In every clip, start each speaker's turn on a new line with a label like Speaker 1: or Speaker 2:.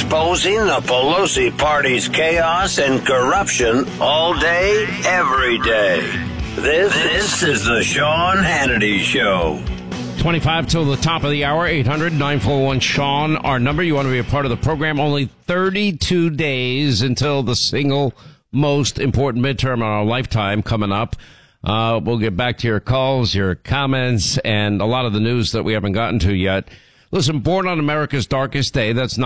Speaker 1: exposing the Pelosi party's chaos and corruption all day, every day. This is the Sean Hannity Show.
Speaker 2: 25 till the top of the hour, 800-941-SEAN, our number. You want to be a part of the program. Only 32 days until the single most important midterm in our lifetime coming up. We'll get back to your calls, your comments, and a lot of the news that we haven't gotten to yet. Listen, born on America's darkest day, that's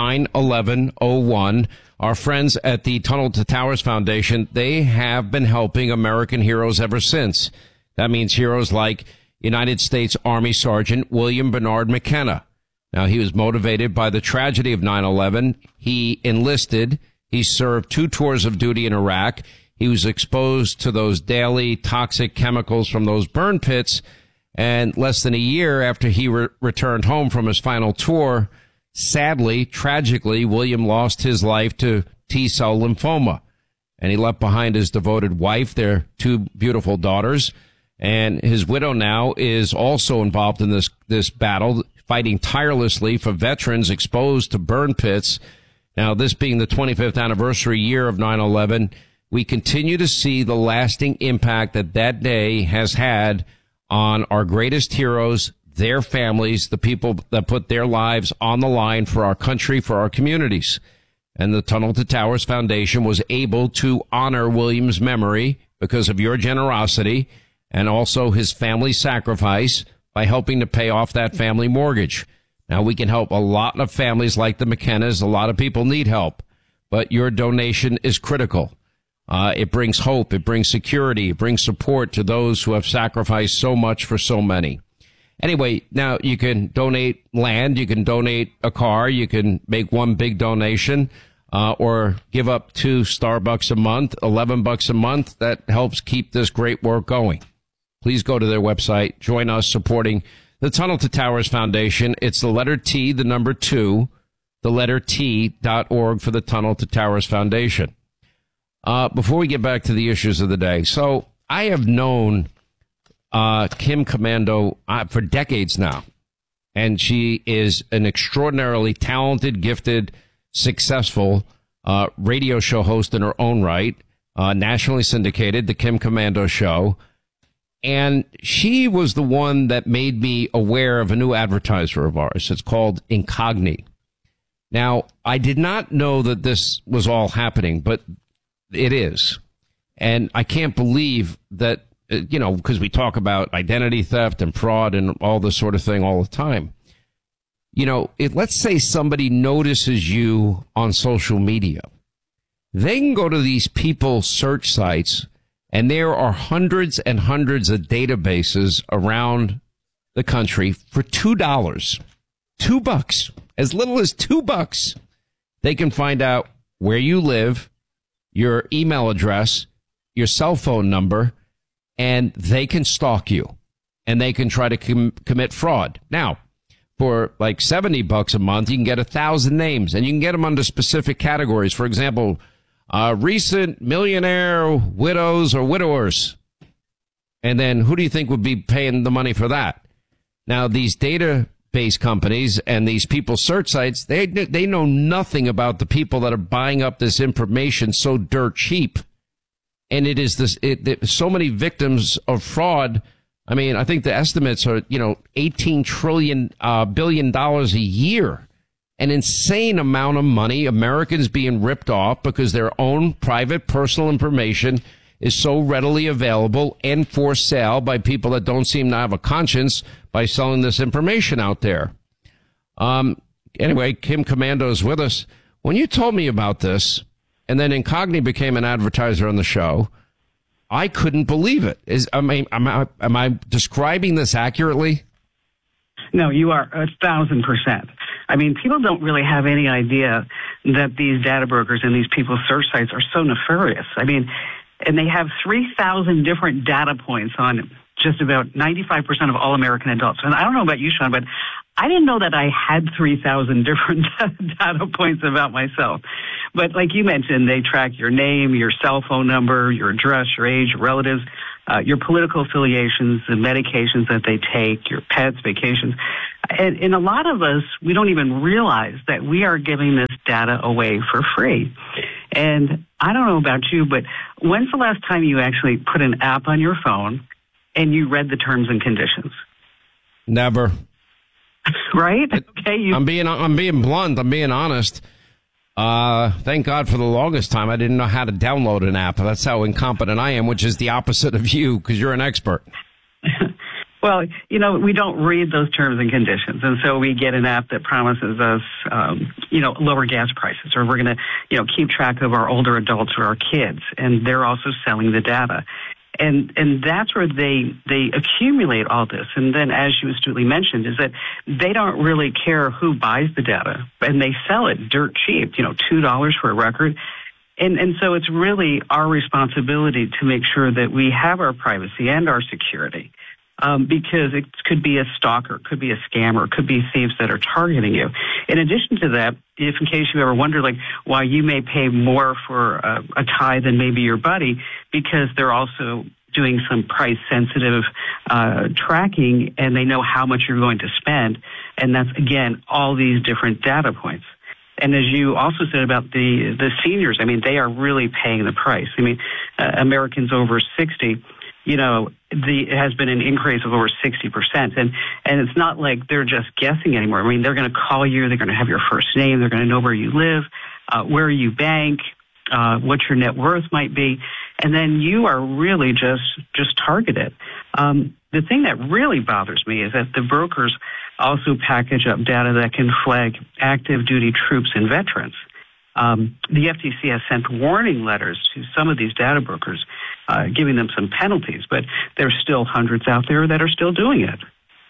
Speaker 2: 9/11/01. Our friends at the Tunnel to Towers Foundation, they have been helping American heroes ever since. That means heroes like United States Army Sergeant William Bernard McKenna. Now, he was motivated by the tragedy of 9/11. He enlisted. He served 2 tours of duty in Iraq. He was exposed to those daily toxic chemicals from those burn pits. And less than a year after he returned home from his final tour, sadly, tragically, William lost his life to T-cell lymphoma. And he left behind his devoted wife, their 2 beautiful daughters. And his widow now is also involved in this battle, fighting tirelessly for veterans exposed to burn pits. Now, this being the 25th anniversary year of 9/11, we continue to see the lasting impact that day has had on our greatest heroes, their families, the people that put their lives on the line for our country, for our communities. And the Tunnel to Towers Foundation was able to honor William's memory because of your generosity and also his family sacrifice by helping to pay off that family mortgage. Now, we can help a lot of families like the McKennas. A lot of people need help, but your donation is critical. It brings hope. It brings security. It brings support to those who have sacrificed so much for so many. Anyway, now you can donate land. You can donate a car. You can make one big donation, or give up to Starbucks a month, $11 a month. That helps keep this great work going. Please go to their website. Join us supporting the Tunnel to Towers Foundation. It's the letter T, the number 2, the letter T.org for the Tunnel to Towers Foundation. Before we get back to the issues of the day, so I have known Kim Komando for decades now, and she is an extraordinarily talented, gifted, successful radio show host in her own right, nationally syndicated, The Kim Komando Show. And she was the one that made me aware of a new advertiser of ours. It's called Incogni. Now, I did not know that this was all happening, but it is. And I can't believe that, because we talk about identity theft and fraud and all this sort of thing all the time. Let's say somebody notices you on social media. They can go to these people's search sites, and there are hundreds and hundreds of databases around the country for $2. $2. As little as $2. They can find out where you live, your email address, your cell phone number, and they can stalk you, and they can try to commit fraud. Now, for like $70 a month, you can get 1,000 names, and you can get them under specific categories. For example, recent millionaire widows or widowers. And then who do you think would be paying the money for that? Now, these database companies and these people's search sites, they know nothing about the people that are buying up this information so dirt cheap. And it is so many victims of fraud. I mean, I think the estimates are, $18 billion a year. An insane amount of money, Americans being ripped off because their own private personal information is so readily available and for sale by people that don't seem to have a conscience by selling this information out there. Anyway, Kim Komando is with us. When you told me about this, and then Incogni became an advertiser on the show, I couldn't believe it. Am I describing this accurately?
Speaker 3: No, you are 1,000%. I mean, people don't really have any idea that these data brokers and these people's search sites are so nefarious. I mean, and they have 3,000 different data points on just about 95% of all American adults. And I don't know about you, Sean, but I didn't know that I had 3,000 different data points about myself. But like you mentioned, they track your name, your cell phone number, your address, your age, your relatives, your political affiliations, the medications that they take, your pets, vacations. And a lot of us, we don't even realize that we are giving this data away for free. And I don't know about you, but when's the last time you actually put an app on your phone and you read the terms and conditions?
Speaker 2: Never.
Speaker 3: Right? Okay.
Speaker 2: I'm being blunt. I'm being honest. Thank God for the longest time I didn't know how to download an app. That's how incompetent I am, which is the opposite of you, because you're an expert.
Speaker 3: Well, we don't read those terms and conditions. And so we get an app that promises us, lower gas prices, or we're going to, keep track of our older adults or our kids. And they're also selling the data. And that's where they accumulate all this. And then, as you astutely mentioned, is that they don't really care who buys the data, and they sell it dirt cheap, $2 for a record. And so it's really our responsibility to make sure that we have our privacy and our security. Because it could be a stalker, could be a scammer, could be thieves that are targeting you. In addition to that, if in case you ever wonder, why you may pay more for a tie than maybe your buddy, because they're also doing some price-sensitive tracking, and they know how much you're going to spend. And that's, again, all these different data points. And as you also said about the seniors, they are really paying the price. Americans over 60, it has been an increase of over 60%. And it's not like they're just guessing anymore. They're going to call you. They're going to have your first name. They're going to know where you live, where you bank, what your net worth might be. And then you are really just targeted. The thing that really bothers me is that the brokers also package up data that can flag active duty troops and veterans. The FTC has sent warning letters to some of these data brokers, giving them some penalties, but there's still hundreds out there that are still doing it.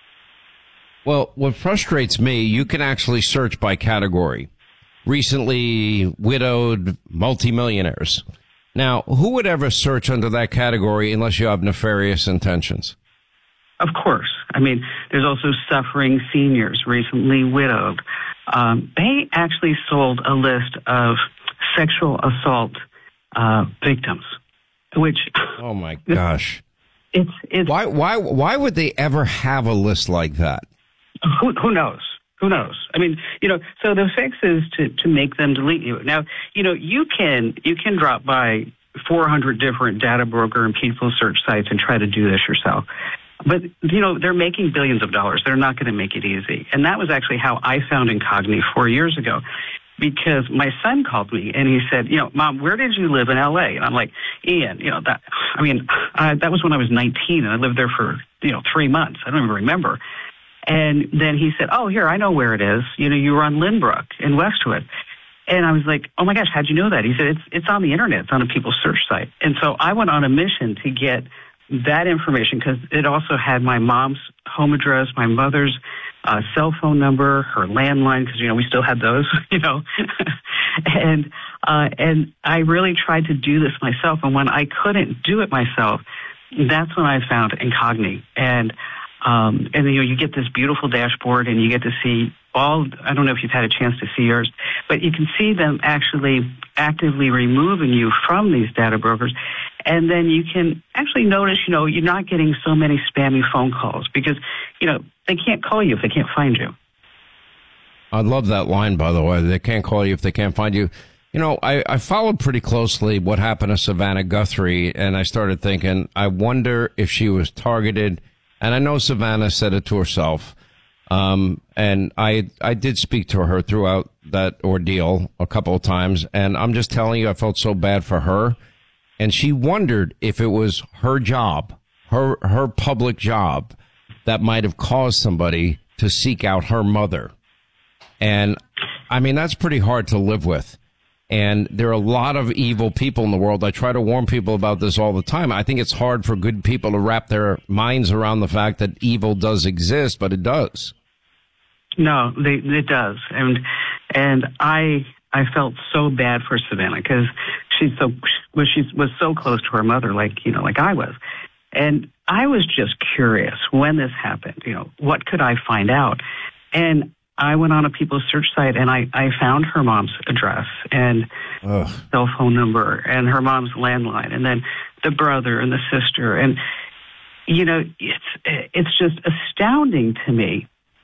Speaker 2: Well, what frustrates me, you can actually search by category. Recently widowed multimillionaires. Now, who would ever search under that category unless you have nefarious intentions?
Speaker 3: Of course. There's also suffering seniors, recently widowed. They actually sold a list of sexual assault victims, which... Oh, my
Speaker 2: gosh.
Speaker 3: It's
Speaker 2: Why would they ever have a list like that?
Speaker 3: Who knows? Who knows? So the fix is to make them delete you. Now, you can drop by 400 different data broker and people search sites and try to do this yourself. But, they're making billions of dollars. They're not going to make it easy. And that was actually how I found Incogni 4 years ago, because my son called me and he said, Mom, where did you live in L.A.? And I'm like, Ian, that was when I was 19 and I lived there for, 3 months. I don't even remember. And then he said, oh, here, I know where it is. You were on Lynbrook in Westwood. And I was like, oh, my gosh, how'd you know that? He said, it's on the Internet. It's on a people's search site. And so I went on a mission to get that information, because it also had my mom's home address, my mother's cell phone number, her landline, because, we still had those, And I really tried to do this myself. And when I couldn't do it myself, that's when I found Incogni. And you get this beautiful dashboard and you get to see I don't know if you've had a chance to see yours, but you can see them actually actively removing you from these data brokers. And then you can actually notice, you're not getting so many spammy phone calls because, they can't call you if they can't find you.
Speaker 2: I love that line, by the way. They can't call you if they can't find you. I followed pretty closely what happened to Savannah Guthrie, and I started thinking, I wonder if she was targeted. And I know Savannah said it to herself. And I did speak to her throughout that ordeal a couple of times. And I'm just telling you, I felt so bad for her. And she wondered if it was her job, her public job, that might have caused somebody to seek out her mother. And that's pretty hard to live with. And there are a lot of evil people in the world. I try to warn people about this all the time. I think it's hard for good people to wrap their minds around the fact that evil does exist, but it does.
Speaker 3: No, it does. And I felt so bad for Savannah because she was so close to her mother, like I was. And I was just curious when this happened, what could I find out? And I went on a people's search site and I found her mom's address and cell phone number and her mom's landline and then the brother and the sister. And, it's just astounding to me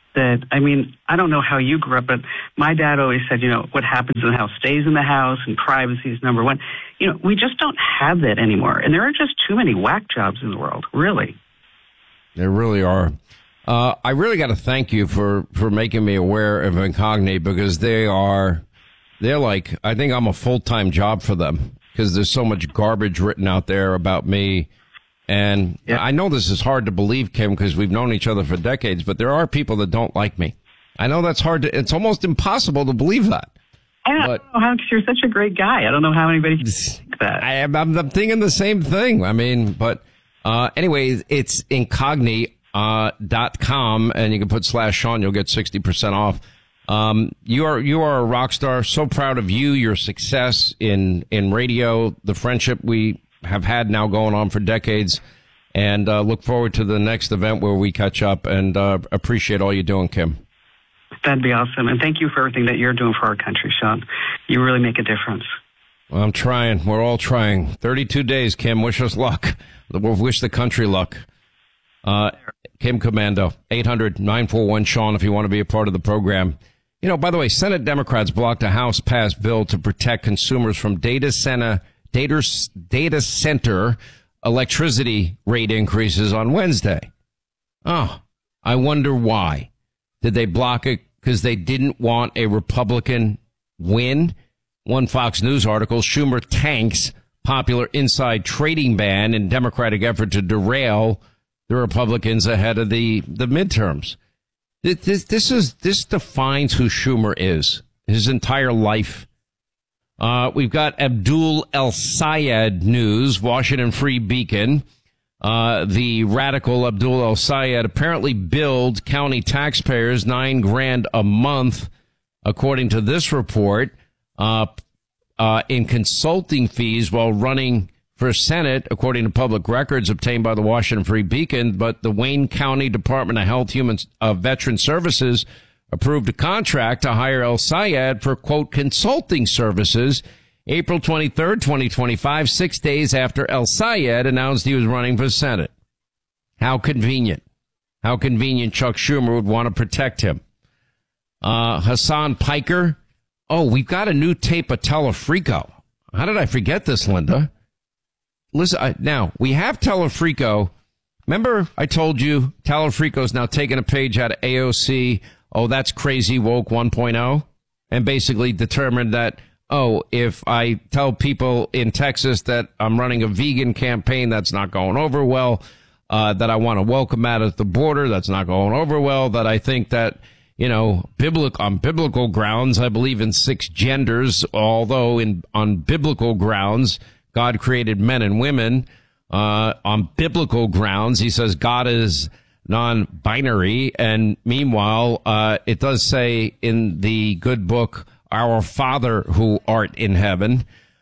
Speaker 3: that, I mean, I don't know how you grew up, but my dad always said, what happens in the house stays in the house, and privacy is number one. We just don't have that anymore. And there are just too many whack jobs in the world, really.
Speaker 2: There really are. I really got to thank you for making me aware of Incogni, because they're like, I think I'm a full-time job for them, because there's so much garbage written out there about me. And I know this is hard to believe, Kim, because we've known each other for decades, but there are people that don't like me. I know that's it's almost impossible to believe that.
Speaker 3: I don't know how, because you're such a great guy. I don't know how anybody can think that.
Speaker 2: I'm thinking the same thing. I mean, but anyways, it's Incogni.com, and you can put /Sean. You'll get 60% off. You are a rock star. So proud of you, your success in radio, the friendship we have had now going on for decades, and look forward to the next event where we catch up, and appreciate all you're doing, Kim.
Speaker 3: That'd be awesome. And thank you for everything that you're doing for our country, Sean. You really make a difference.
Speaker 2: Well, I'm trying. We're all trying. 32 days, Kim. Wish us luck. Wish the country luck. Kim Komando, 800-941-SEAN if you want to be a part of the program. By the way, Senate Democrats blocked a House-passed bill to protect consumers from data center electricity rate increases on Wednesday. Oh, I wonder why. Did they block it because they didn't want a Republican win? One Fox News article, Schumer tanks popular inside trading ban in Democratic effort to derail the Republicans ahead of the midterms. This defines who Schumer is, his entire life. We've got Abdul El-Sayed news, Washington Free Beacon. The radical Abdul El-Sayed apparently billed county taxpayers $9,000 a month, according to this report, in consulting fees while running for Senate, according to public records obtained by the Washington Free Beacon. But the Wayne County Department of Health, Human Veteran Services approved a contract to hire El-Sayed for, quote, consulting services April 23rd, 2025, 6 days after El-Sayed announced he was running for Senate. How convenient. How convenient Chuck Schumer would want to protect him. Hassan Piker. Oh, we've got a new tape of Telefrico. How did I forget this, Linda? Listen, now, we have Telefrico. Remember I told you Telefrico's now taking a page out of AOC, oh, that's crazy woke 1.0, and basically determined that, oh, if I tell people in Texas that I'm running a vegan campaign, that's not going over well, that I want to welcome out at the border, that's not going over well, that I think that, on biblical grounds, I believe in 6 genders, although on biblical grounds, God created men and women. On biblical grounds, he says God is non-binary, and meanwhile, it does say in the good book, Our Father who art in heaven.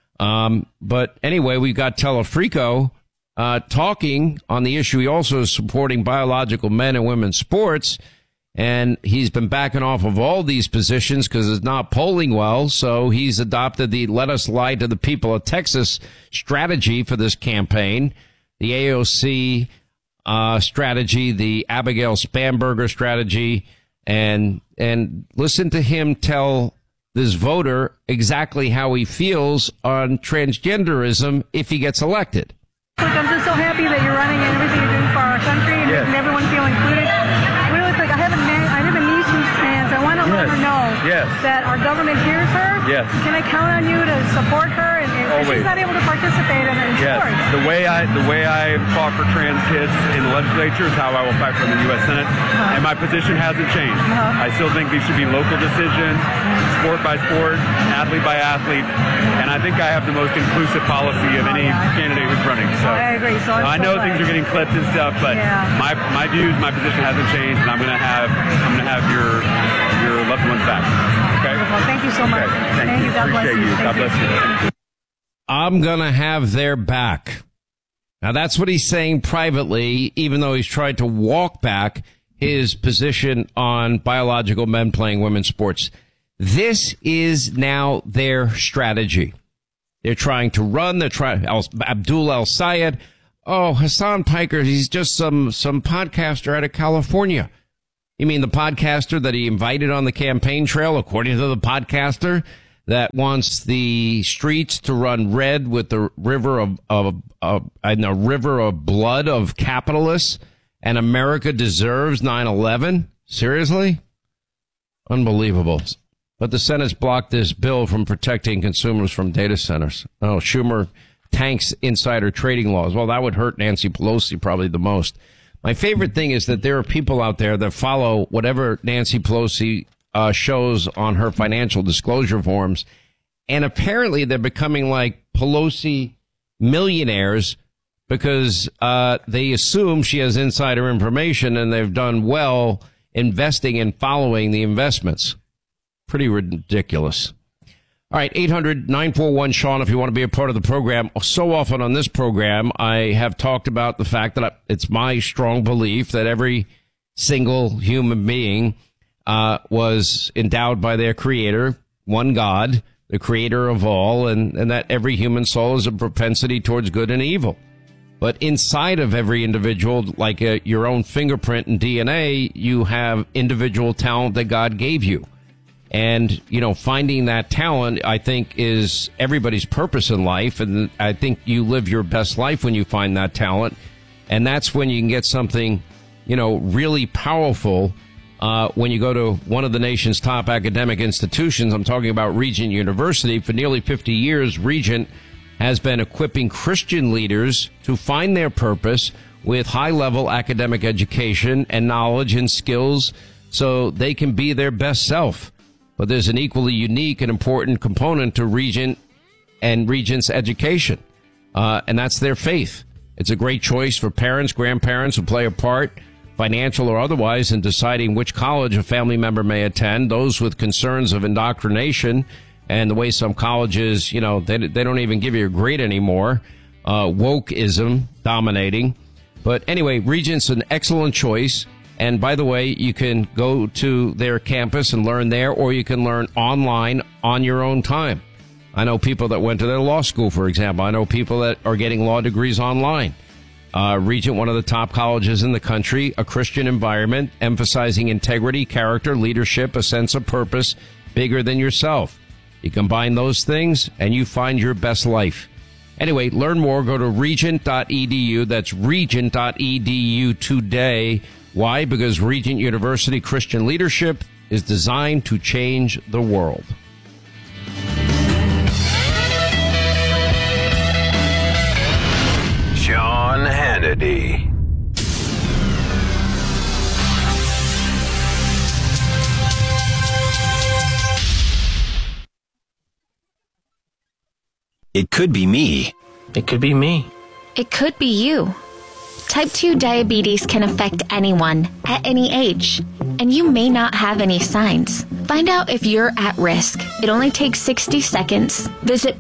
Speaker 2: But anyway, we've got Telefrico talking on the issue. He also is supporting biological men and women's sports, and he's been backing off of all these positions because it's not polling well. So he's adopted the "Let Us Lie to the People of Texas" strategy for this campaign, the AOC strategy, the Abigail Spanberger strategy, and listen to him tell this voter exactly how he feels on transgenderism if he gets elected.
Speaker 4: Look, I'm just so happy that you're running and everything you're doing for our country and making everyone feel included. Really quick, I have a niece who's trans. I want to let her know that our government hears her. Yes. Can I count on you to support her? And she's not able to participate in sports.
Speaker 5: The way I fought for trans kids in the legislature is how I will fight for them in the U.S. Senate. And my position hasn't changed. I still think these should be local decisions, sport by sport, athlete by athlete. And I think I have the most inclusive policy of any candidate who's running. So
Speaker 4: I agree. So
Speaker 5: I know things are getting clipped and stuff, but my views, my position hasn't changed, and I'm gonna have your loved ones back. Okay.
Speaker 4: Wonderful. Thank you so much.
Speaker 5: Okay. Thank you.
Speaker 4: God bless you.
Speaker 5: God bless you.
Speaker 2: I'm gonna have their back. Now that's what he's saying privately, even though he's tried to walk back his position on biological men playing women's sports. This is now their strategy. They're trying to run. They're trying. Abdul El-Sayed. Oh, Hassan Piker. He's just some podcaster out of California. You mean the podcaster that he invited on the campaign trail, according to the podcaster, that wants the streets to run red with the river of blood of capitalists, and America deserves 9/11? Seriously? Unbelievable. But the Senate's blocked this bill from protecting consumers from data centers. Oh, Schumer tanks insider trading laws. Well, that would hurt Nancy Pelosi probably the most. My favorite thing is that there are people out there that follow whatever Nancy Pelosi shows on her financial disclosure forms, and apparently they're becoming like Pelosi millionaires because they assume she has insider information, and they've done well investing and following the investments. Pretty ridiculous. All right, 800-941-SEAN if you want to be a part of the program. So often on this program, I have talked about the fact that it's my strong belief that every single human being was endowed by their creator, one God, the creator of all, and that every human soul has a propensity towards good and evil. But inside of every individual, like your own fingerprint and DNA, you have individual talent that God gave you. And, you know, finding that talent, I think, is everybody's purpose in life. And I think you live your best life when you find that talent. And that's when you can get something, you know, really powerful when you go to one of the nation's top academic institutions. I'm talking about Regent University. For nearly 50 years, Regent has been equipping Christian leaders to find their purpose with high-level academic education and knowledge and skills so they can be their best self. But there's an equally unique and important component to Regent and Regent's education, and that's their faith. It's a great choice for parents, grandparents who play a part, financial or otherwise, in deciding which college a family member may attend, those with concerns of indoctrination and the way some colleges, you know, they don't even give you a grade anymore, wokeism dominating. But anyway, Regent's an excellent choice. And by the way, you can go to their campus and learn there, or you can learn online on your own time. I know people that went to their law school, for example. I know people that are getting law degrees online. Regent, one of the top colleges in the country, a Christian environment, emphasizing integrity, character, leadership, a sense of purpose, bigger than yourself. You combine those things and you find your best life. Anyway, learn more. Go to regent.edu. That's regent.edu today. Why? Because Regent University Christian leadership is designed to change the world.
Speaker 1: Sean Hannity.
Speaker 6: It could be me.
Speaker 7: It could be me.
Speaker 8: It could be you. Type 2 diabetes can affect anyone at any age, and you may not have any signs. Find out if you're at risk. It only takes 60 seconds. Visit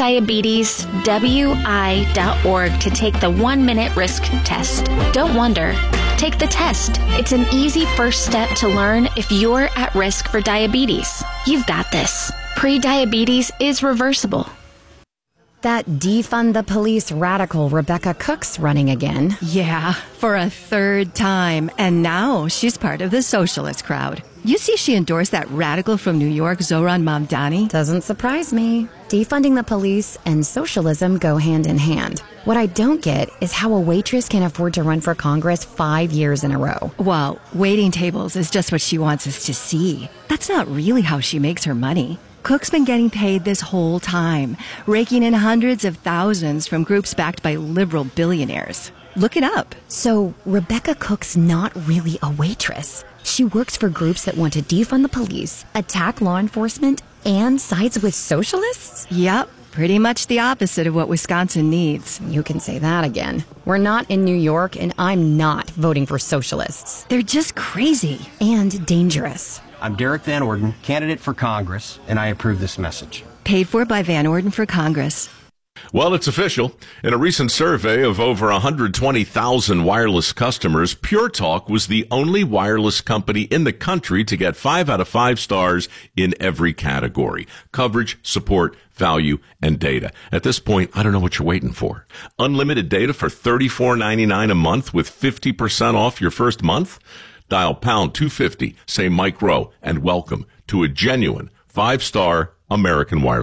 Speaker 8: PreventDiabetesWI.org to take the 1-minute risk test. Don't wonder. Take the test. It's an easy first step to learn if you're at risk for diabetes. You've got this. Pre-diabetes is reversible.
Speaker 9: That defund the police radical Rebecca Cook's running again.
Speaker 10: Yeah, for a third time. And now she's part of the socialist crowd. You see she endorsed that radical from New York, Zohran Mamdani?
Speaker 9: Doesn't surprise me. Defunding the police and socialism go hand in hand. What I don't get is how a waitress can afford to run for Congress 5 years in a row.
Speaker 10: Well, waiting tables is just what she wants us to see. That's not really how she makes her money. Cook's been getting paid this whole time, raking in hundreds of thousands from groups backed by liberal billionaires. Look it up.
Speaker 9: So Rebecca Cook's not really a waitress. She works for groups that want to defund the police, attack law enforcement, and sides with socialists?
Speaker 10: Yep, pretty much the opposite of what Wisconsin needs.
Speaker 9: You can say that again. We're not in New York, and I'm not voting for socialists.
Speaker 10: They're just crazy.
Speaker 9: And dangerous.
Speaker 11: I'm Derek Van Orden, candidate for Congress, and I approve this message.
Speaker 10: Paid for by Van Orden for Congress.
Speaker 12: Well, it's official. In a recent survey of over 120,000 wireless customers, Pure Talk was the only wireless company in the country to get 5 out of 5 stars in every category: coverage, support, value, and data. At this point, I don't know what you're waiting for. Unlimited data for $34.99 a month with 50% off your first month? Dial pound 250, say Mike Rowe, and welcome to a genuine 5-star American Wireless.